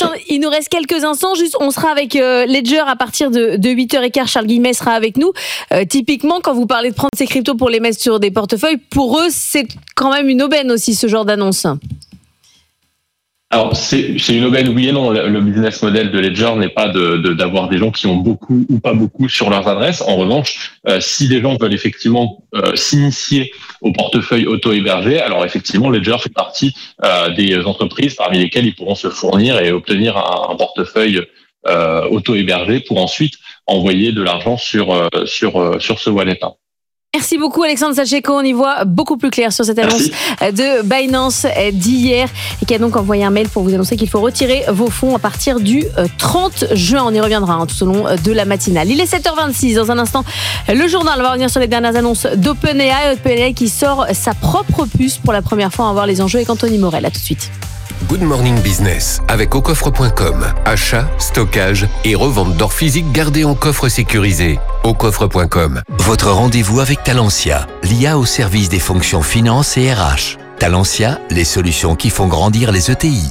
Alexandre, il nous reste quelques instants. Juste, on sera avec Ledger à partir de 8h15. Charles Guillemet sera avec nous. Typiquement, quand vous parlez de prendre ces cryptos pour les mettre sur des portefeuilles, pour eux, c'est quand même une aubaine aussi, ce genre d'annonce. Alors, c'est une aubaine, oui et non. Le business model de Ledger n'est pas d'avoir des gens qui ont beaucoup ou pas beaucoup sur leurs adresses. En revanche, si les gens veulent effectivement s'initier au portefeuille auto-hébergé, alors effectivement, Ledger fait partie des entreprises parmi lesquelles ils pourront se fournir et obtenir un portefeuille auto-hébergé pour ensuite envoyer de l'argent sur ce wallet-là. Merci beaucoup Alexandre, sachez qu'on y voit beaucoup plus clair sur cette annonce de Binance d'hier et qui a donc envoyé un mail pour vous annoncer qu'il faut retirer vos fonds à partir du 30 juin. On y reviendra tout au long de la matinale. Il est 7h26, dans un instant le journal. On va revenir sur les dernières annonces d'OpenAI qui sort sa propre puce pour la première fois. On va voir les enjeux avec Anthony Morel. À tout de suite. Good Morning Business avec aucoffre.com. Achat, stockage et revente d'or physique gardé en coffre sécurisé. Aucoffre.com. Votre rendez-vous avec Talentia, l'IA au service des fonctions finance et RH. Talentia, les solutions qui font grandir les ETI.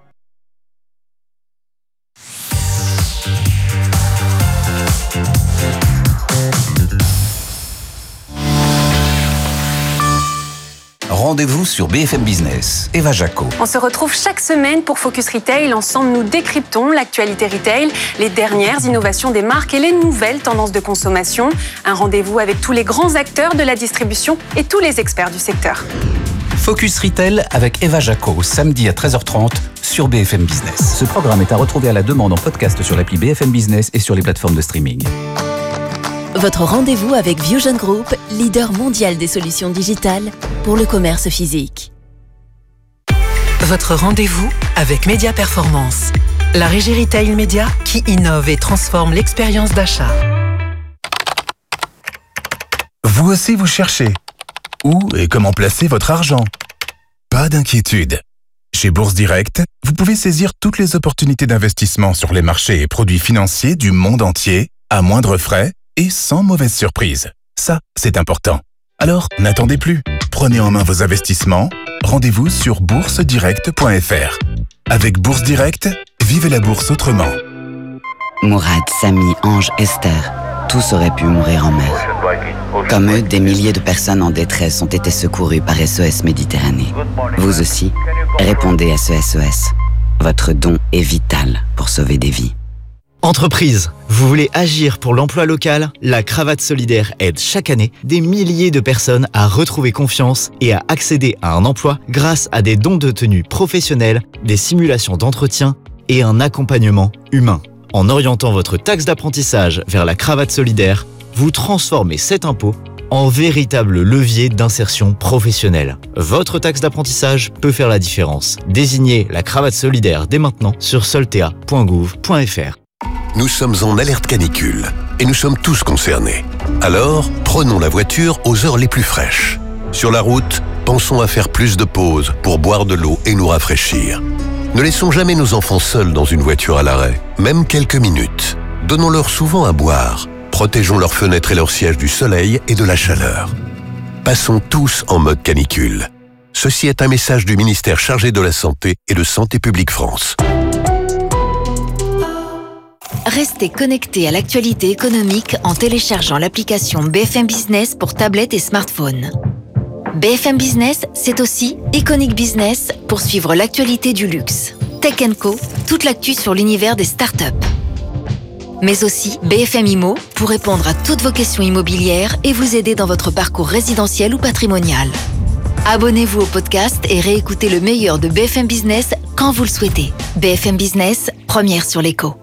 Rendez-vous sur BFM Business. Eva Jaco. On se retrouve chaque semaine pour Focus Retail. Ensemble, nous décryptons l'actualité retail, les dernières innovations des marques et les nouvelles tendances de consommation. Un rendez-vous avec tous les grands acteurs de la distribution et tous les experts du secteur. Focus Retail avec Eva Jaco, samedi à 13h30 sur BFM Business. Ce programme est à retrouver à la demande en podcast sur l'appli BFM Business et sur les plateformes de streaming. Votre rendez-vous avec Viewgen Group, leader mondial des solutions digitales pour le commerce physique. Votre rendez-vous avec Média Performance, la régie retail média qui innove et transforme l'expérience d'achat. Vous aussi vous cherchez. Où et comment placer votre argent? Pas d'inquiétude. Chez Bourse Direct, vous pouvez saisir toutes les opportunités d'investissement sur les marchés et produits financiers du monde entier à moindre frais et sans mauvaise surprise. Ça, c'est important. Alors, n'attendez plus. Prenez en main vos investissements. Rendez-vous sur boursedirect.fr. Avec Bourse Direct, vivez la bourse autrement. Mourad, Samy, Ange, Esther, tous auraient pu mourir en mer. Comme eux, des milliers de personnes en détresse ont été secourues par SOS Méditerranée. Vous aussi, répondez à ce SOS. Votre don est vital pour sauver des vies. Entreprise, vous voulez agir pour l'emploi local? La Cravate Solidaire aide chaque année des milliers de personnes à retrouver confiance et à accéder à un emploi grâce à des dons de tenue professionnels, des simulations d'entretien et un accompagnement humain. En orientant votre taxe d'apprentissage vers la Cravate Solidaire, vous transformez cet impôt en véritable levier d'insertion professionnelle. Votre taxe d'apprentissage peut faire la différence. Désignez la Cravate Solidaire dès maintenant sur soltea.gouv.fr. Nous sommes en alerte canicule et nous sommes tous concernés. Alors, prenons la voiture aux heures les plus fraîches. Sur la route, pensons à faire plus de pauses pour boire de l'eau et nous rafraîchir. Ne laissons jamais nos enfants seuls dans une voiture à l'arrêt, même quelques minutes. Donnons-leur souvent à boire. Protégeons leurs fenêtres et leurs sièges du soleil et de la chaleur. Passons tous en mode canicule. Ceci est un message du ministère chargé de la Santé et de Santé publique France. Restez connectés à l'actualité économique en téléchargeant l'application BFM Business pour tablette et smartphone. BFM Business, c'est aussi Iconic Business pour suivre l'actualité du luxe. Tech & Co, toute l'actu sur l'univers des startups. Mais aussi BFM Immo pour répondre à toutes vos questions immobilières et vous aider dans votre parcours résidentiel ou patrimonial. Abonnez-vous au podcast et réécoutez le meilleur de BFM Business quand vous le souhaitez. BFM Business, première sur l'écho.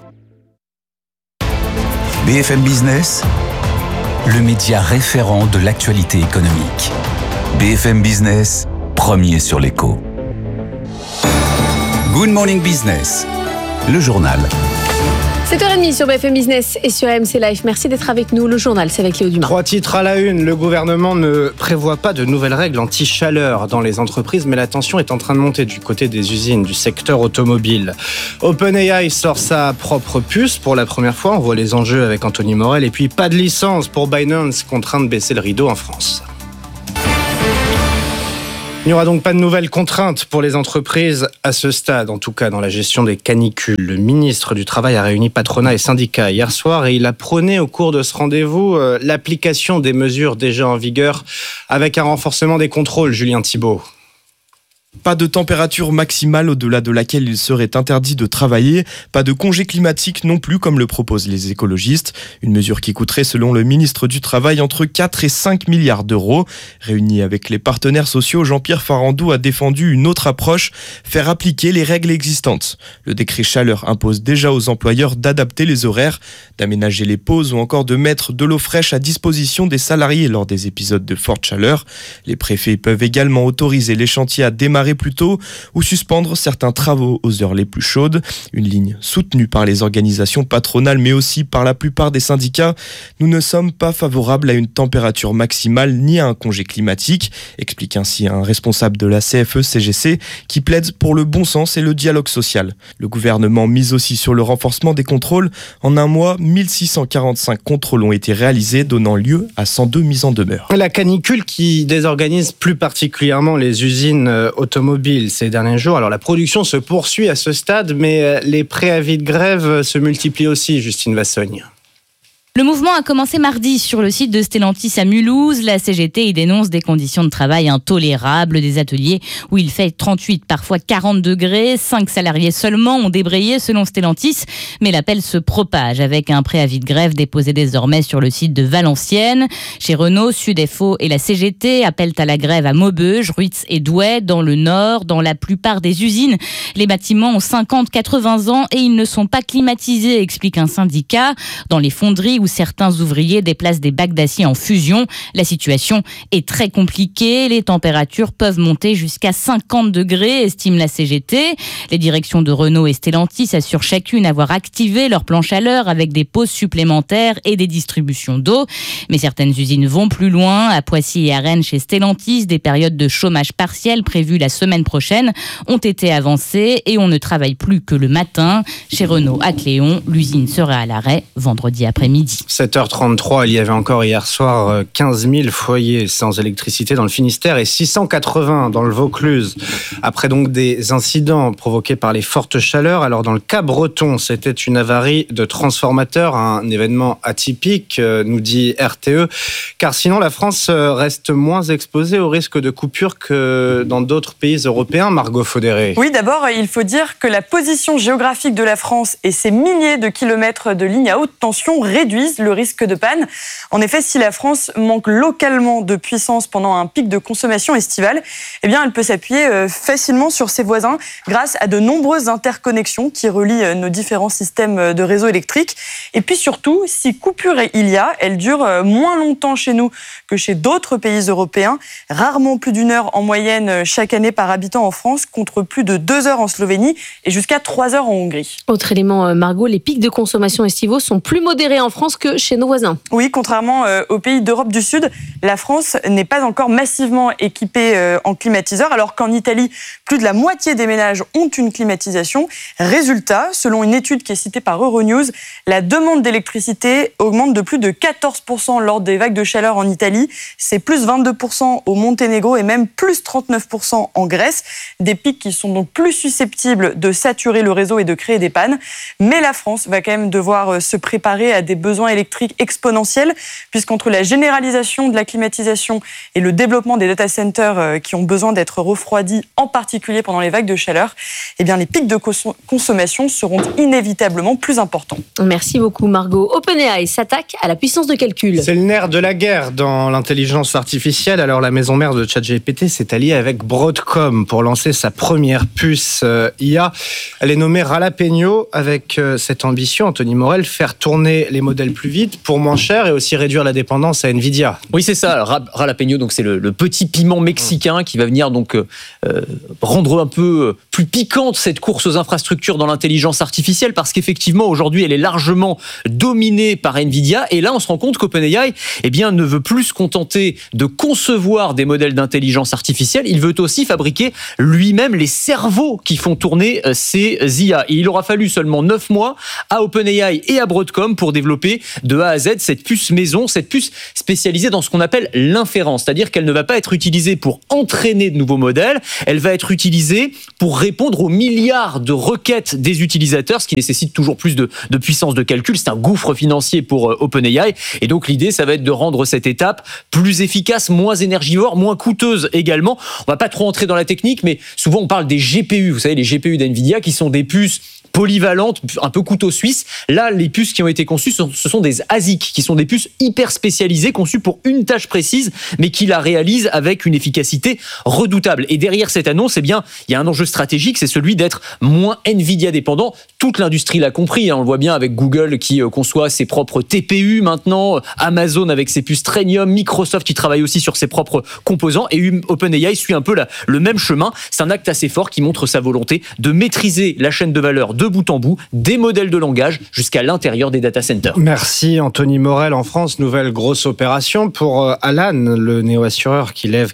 BFM Business, le média référent de l'actualité économique. BFM Business, premier sur l'écho. Good Morning Business, le journal. 7h30 sur BFM Business et sur AMC Live. Merci d'être avec nous. Le journal, c'est avec Léo Dumas. 3 titres à la une. Le gouvernement ne prévoit pas de nouvelles règles anti-chaleur dans les entreprises, mais la tension est en train de monter du côté des usines, du secteur automobile. OpenAI sort sa propre puce pour la première fois. On voit les enjeux avec Anthony Morel. Et puis, pas de licence pour Binance, contraint de baisser le rideau en France. Il n'y aura donc pas de nouvelles contraintes pour les entreprises à ce stade, en tout cas dans la gestion des canicules. Le ministre du Travail a réuni patronat et syndicats hier soir et il a prôné au cours de ce rendez-vous l'application des mesures déjà en vigueur avec un renforcement des contrôles. Julien Thibault. Pas de température maximale au-delà de laquelle il serait interdit de travailler, pas de congé climatique non plus comme le proposent les écologistes, une mesure qui coûterait selon le ministre du Travail entre 4 et 5 milliards d'euros. Réuni avec les partenaires sociaux, Jean-Pierre Farandou a défendu une autre approche, faire appliquer les règles existantes. Le décret chaleur impose déjà aux employeurs d'adapter les horaires, d'aménager les pauses ou encore de mettre de l'eau fraîche à disposition des salariés lors des épisodes de forte chaleur. Les préfets peuvent également autoriser les chantiers à démarrer plus tôt ou suspendre certains travaux aux heures les plus chaudes. Une ligne soutenue par les organisations patronales mais aussi par la plupart des syndicats. Nous ne sommes pas favorables à une température maximale ni à un congé climatique, explique ainsi un responsable de la CFE-CGC qui plaide pour le bon sens et le dialogue social. Le gouvernement mise aussi sur le renforcement des contrôles. En un mois, 1645 contrôles ont été réalisés, donnant lieu à 102 mises en demeure. La canicule qui désorganise plus particulièrement les usines automobiles ces derniers jours. Alors la production se poursuit à ce stade, mais les préavis de grève se multiplient aussi, Justine Vassogne. Le mouvement a commencé mardi sur le site de Stellantis à Mulhouse. La CGT y dénonce des conditions de travail intolérables, des ateliers où il fait 38, parfois 40 degrés. 5 salariés seulement ont débrayé selon Stellantis, mais l'appel se propage avec un préavis de grève déposé désormais sur le site de Valenciennes. Chez Renault, Sudefo et la CGT appellent à la grève à Maubeuge, Ruitz et Douai, dans le Nord. Dans la plupart des usines, les bâtiments ont 50-80 ans et ils ne sont pas climatisés, explique un syndicat. Dans les fonderies où certains ouvriers déplacent des bacs d'acier en fusion, la situation est très compliquée. Les températures peuvent monter jusqu'à 50 degrés, estime la CGT. Les directions de Renault et Stellantis assurent chacune avoir activé leur plan chaleur avec des pauses supplémentaires et des distributions d'eau. Mais certaines usines vont plus loin. À Poissy et à Rennes, chez Stellantis, des périodes de chômage partiel prévues la semaine prochaine ont été avancées et on ne travaille plus que le matin. Chez Renault à Cléon, l'usine sera à l'arrêt vendredi après-midi. 7h33, il y avait encore hier soir 15 000 foyers sans électricité dans le Finistère et 680 dans le Vaucluse. Après donc des incidents provoqués par les fortes chaleurs, alors dans le cas breton, c'était une avarie de transformateur, un événement atypique, nous dit RTE, car sinon la France reste moins exposée au risque de coupure que dans d'autres pays européens. Margot Faudéré. Oui, d'abord, il faut dire que la position géographique de la France et ses milliers de kilomètres de lignes à haute tension réduisent le risque de panne. En effet, si la France manque localement de puissance pendant un pic de consommation estivale, eh bien, elle peut s'appuyer facilement sur ses voisins grâce à de nombreuses interconnexions qui relient nos différents systèmes de réseau électrique. Et puis surtout, si coupure il y a, elle dure moins longtemps chez nous que chez d'autres pays européens. Rarement plus d'1 heure en moyenne chaque année par habitant en France, contre plus de 2 heures en Slovénie et jusqu'à 3 heures en Hongrie. Autre élément, Margot, les pics de consommation estivaux sont plus modérés en France que chez nos voisins. Oui, contrairement aux pays d'Europe du Sud, la France n'est pas encore massivement équipée en climatiseurs, alors qu'en Italie, plus de la moitié des ménages ont une climatisation. Résultat, selon une étude qui est citée par Euronews, la demande d'électricité augmente de plus de 14% lors des vagues de chaleur en Italie. C'est plus 22% au Monténégro et même plus 39% en Grèce. Des pics qui sont donc plus susceptibles de saturer le réseau et de créer des pannes. Mais la France va quand même devoir se préparer à des besoins électriques exponentiels, puisqu'entre la généralisation de la climatisation et le développement des data centers qui ont besoin d'être refroidis, en particulier pendant les vagues de chaleur, eh bien les pics de consommation seront inévitablement plus importants. Merci beaucoup Margot. OpenAI s'attaque à la puissance de calcul. C'est le nerf de la guerre dans l'intelligence artificielle. Alors la maison mère de ChatGPT s'est alliée avec Broadcom pour lancer sa première puce IA. Elle est nommée Jalapeno avec cette ambition, Anthony Morel, faire tourner les modèles plus vite pour moins cher et aussi réduire la dépendance à Nvidia. Oui, c'est ça. Jalapeno, donc c'est le petit piment mexicain qui va venir donc rendre un peu plus piquante cette course aux infrastructures dans l'intelligence artificielle, parce qu'effectivement aujourd'hui elle est largement dominée par Nvidia, et là on se rend compte qu'OpenAI ne veut plus se contenter de concevoir des modèles d'intelligence artificielle, il veut aussi fabriquer lui-même les cerveaux qui font tourner ces IA. Et il aura fallu seulement 9 mois à OpenAI et à Broadcom pour développer fabriquer de A à Z cette puce maison, cette puce spécialisée dans ce qu'on appelle l'inférence, c'est-à-dire qu'elle ne va pas être utilisée pour entraîner de nouveaux modèles, elle va être utilisée pour répondre aux milliards de requêtes des utilisateurs, ce qui nécessite toujours plus de puissance de calcul. C'est un gouffre financier pour OpenAI. Et donc l'idée, ça va être de rendre cette étape plus efficace, moins énergivore, moins coûteuse également. On va pas trop entrer dans la technique, mais souvent on parle des GPU. Vous savez, les GPU d'NVIDIA qui sont des puces polyvalentes, un peu couteau suisse. Là, les puces qui ont été conçues, ce sont des ASIC, qui sont des puces hyper spécialisées, conçues pour une tâche précise, mais qui la réalisent avec une efficacité redoutable. Et derrière cette annonce, eh bien, il y a un enjeu stratégique, c'est celui d'être moins NVIDIA dépendant. Toute l'industrie l'a compris, hein. On le voit bien avec Google qui conçoit ses propres TPU maintenant, Amazon avec ses puces Trainium, Microsoft qui travaille aussi sur ses propres composants, et OpenAI suit un peu le même chemin. C'est un acte assez fort qui montre sa volonté de maîtriser la chaîne de valeur de bout en bout, des modèles de langage jusqu'à l'intérieur des data centers. Merci Anthony Morel. En France, nouvelle grosse opération pour Alan, le néo-assureur qui lève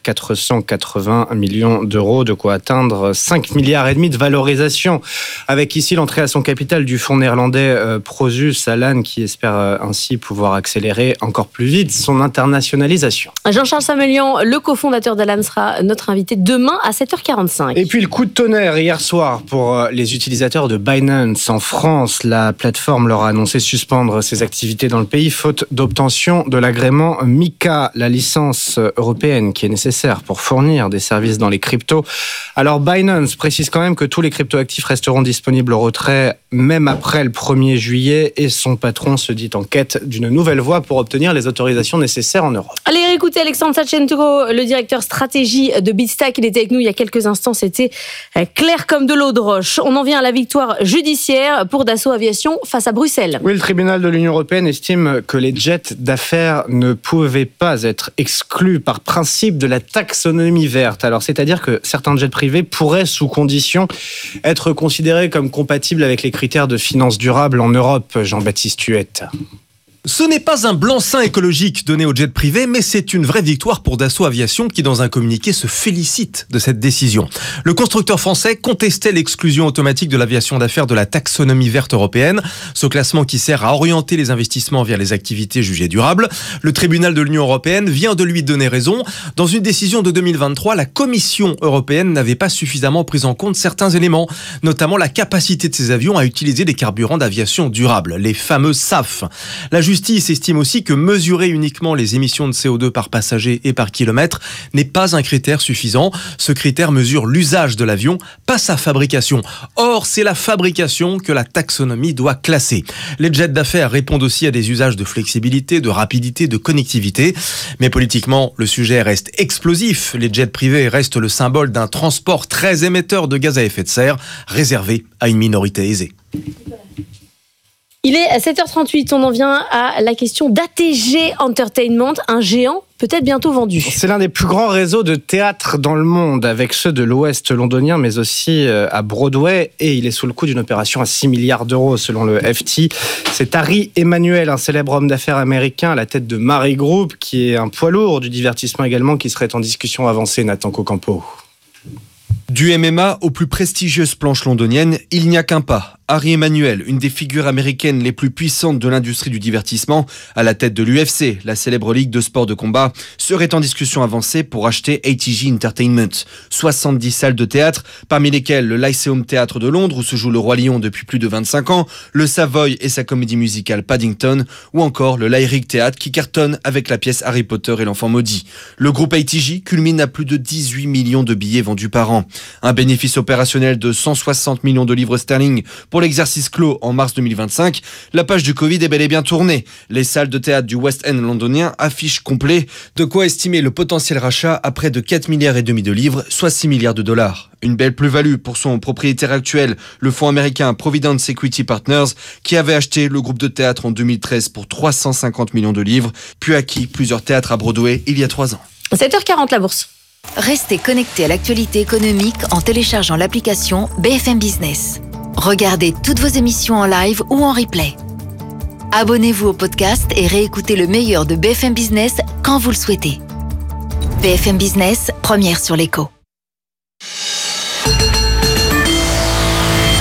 480 millions d'euros, de quoi atteindre 5,5 milliards de valorisation. Avec ici l'entrée à son capital du fonds néerlandais Prosus, Alan qui espère ainsi pouvoir accélérer encore plus vite son internationalisation. Jean-Charles Samuelian, le cofondateur d'Alan, sera notre invité demain à 7h45. Et puis le coup de tonnerre hier soir pour les utilisateurs de Binance en France. La plateforme leur a annoncé suspendre ses activités dans le pays faute d'obtention de l'agrément MiCA, la licence européenne qui est nécessaire pour fournir des services dans les cryptos. Alors Binance précise quand même que tous les cryptoactifs resteront disponibles au retrait même après le 1er juillet et son patron se dit en quête d'une nouvelle voie pour obtenir les autorisations nécessaires en Europe. Allez écoutez Alexandre Sachenko, le directeur stratégie de Bitstack. Il était avec nous il y a quelques instants, c'était clair comme de l'eau de roche. On en vient à la victoire judiciaire pour Dassault Aviation face à Bruxelles. Oui, le tribunal de l'Union européenne estime que les jets d'affaires ne pouvaient pas être exclus par principe de la taxonomie verte. Alors, c'est-à-dire que certains jets privés pourraient, sous condition, être considérés comme compatibles avec les critères de finance durable en Europe. Jean-Baptiste Huette. Ce n'est pas un blanc-seing écologique donné aux jets privés, mais c'est une vraie victoire pour Dassault Aviation qui, dans un communiqué, se félicite de cette décision. Le constructeur français contestait l'exclusion automatique de l'aviation d'affaires de la taxonomie verte européenne, ce classement qui sert à orienter les investissements vers les activités jugées durables. Le tribunal de l'Union européenne vient de lui donner raison. Dans une décision de 2023, la Commission européenne n'avait pas suffisamment pris en compte certains éléments, notamment la capacité de ces avions à utiliser des carburants d'aviation durables, les fameux SAF. La justice estime aussi que mesurer uniquement les émissions de CO2 par passager et par kilomètre n'est pas un critère suffisant. Ce critère mesure l'usage de l'avion, pas sa fabrication. Or, c'est la fabrication que la taxonomie doit classer. Les jets d'affaires répondent aussi à des usages de flexibilité, de rapidité, de connectivité. Mais politiquement, le sujet reste explosif. Les jets privés restent le symbole d'un transport très émetteur de gaz à effet de serre, réservé à une minorité aisée. Il est à 7h38, on en vient à la question d'ATG Entertainment, un géant peut-être bientôt vendu. C'est l'un des plus grands réseaux de théâtre dans le monde, avec ceux de l'Ouest londonien, mais aussi à Broadway, et il est sous le coup d'une opération à 6 milliards d'euros selon le FT. C'est Harry Emanuel, un célèbre homme d'affaires américain à la tête de Mary Group, qui est un poids lourd du divertissement également, qui serait en discussion avancée, Nathan Cocampo. Du MMA aux plus prestigieuses planches londoniennes, il n'y a qu'un pas. Harry Emanuel, une des figures américaines les plus puissantes de l'industrie du divertissement, à la tête de l'UFC, la célèbre ligue de sport de combat, serait en discussion avancée pour acheter ATG Entertainment. 70 salles de théâtre, parmi lesquelles le Lyceum Theatre de Londres, où se joue le Roi Lion depuis plus de 25 ans, le Savoy et sa comédie musicale Paddington, ou encore le Lyric Theatre qui cartonne avec la pièce Harry Potter et l'Enfant Maudit. Le groupe ATG culmine à plus de 18 millions de billets vendus par an. Un bénéfice opérationnel de 160 millions de livres sterling pour l'exercice clos en mars 2025, la page du Covid est bel et bien tournée. Les salles de théâtre du West End londonien affichent complet, de quoi estimer le potentiel rachat à près de 4,5 milliards de livres, soit 6 milliards de dollars. Une belle plus-value pour son propriétaire actuel, le fonds américain Providence Equity Partners, qui avait acheté le groupe de théâtre en 2013 pour 350 millions de livres, puis acquis plusieurs théâtres à Broadway il y a 3 ans. 7h40 la bourse. Restez connectés à l'actualité économique en téléchargeant l'application BFM Business. Regardez toutes vos émissions en live ou en replay. Abonnez-vous au podcast et réécoutez le meilleur de BFM Business quand vous le souhaitez. BFM Business, première sur l'écho.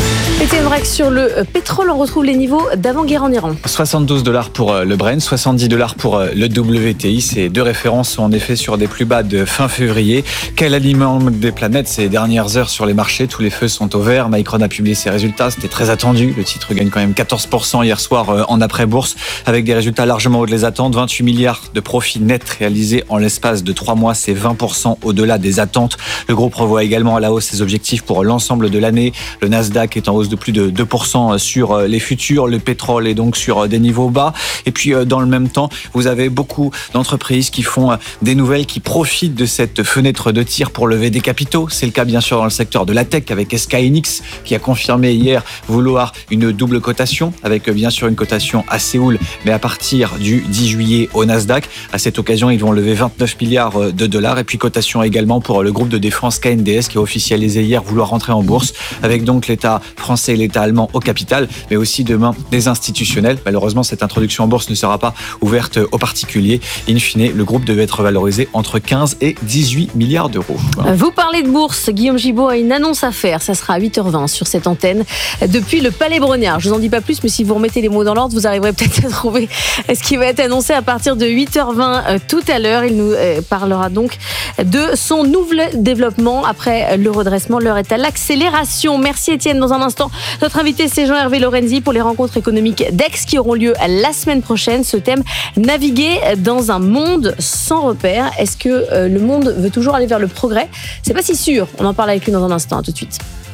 Étienne Braque, sur le pétrole, on retrouve les niveaux d'avant-guerre en Iran. $72 pour le Brent, $70 pour le WTI. Ces deux références sont en effet sur des plus bas de fin février. Quel aliment des planètes ces dernières heures sur les marchés? Tous les feux sont au vert. Micron a publié ses résultats. C'était très attendu. Le titre gagne quand même 14% hier soir en après-bourse, avec des résultats largement au-delà des attentes. 28 milliards de profits nets réalisés en l'espace de 3 mois. C'est 20% au-delà des attentes. Le groupe revoit également à la hausse ses objectifs pour l'ensemble de l'année. Le Nasdaq est en hausse de plus de 2% sur les futurs. Le pétrole est donc sur des niveaux bas. Et puis, dans le même temps, vous avez beaucoup d'entreprises qui font des nouvelles, qui profitent de cette fenêtre de tir pour lever des capitaux. C'est le cas, bien sûr, dans le secteur de la tech avec SK Hynix, qui a confirmé hier vouloir une double cotation, avec bien sûr une cotation à Séoul, mais à partir du 10 juillet au Nasdaq. À cette occasion, ils vont lever 29 milliards de dollars. Et puis, cotation également pour le groupe de défense KNDS, qui a officialisé hier vouloir rentrer en bourse, avec donc l'État français et l'État allemand au capital, mais aussi demain des institutionnels. Malheureusement, cette introduction en bourse ne sera pas ouverte aux particuliers. In fine, le groupe devait être valorisé entre 15 et 18 milliards d'euros. Voilà. Vous parlez de bourse, Guillaume Gibault a une annonce à faire. Ça sera à 8h20 sur cette antenne depuis le Palais Brognard. Je vous en dis pas plus, mais si vous remettez les mots dans l'ordre, vous arriverez peut-être à trouver ce qui va être annoncé à partir de 8h20 tout à l'heure. Il nous parlera donc de son nouvel développement après le redressement. L'heure est à l'accélération. Merci Étienne. Dans un instant, notre invité, c'est Jean-Hervé Lorenzi pour les rencontres économiques d'Aix qui auront lieu la semaine prochaine. Ce thème, naviguer dans un monde sans repères. Est-ce que le monde veut toujours aller vers le progrès? C'est pas si sûr. On en parle avec lui dans un instant. À tout de suite.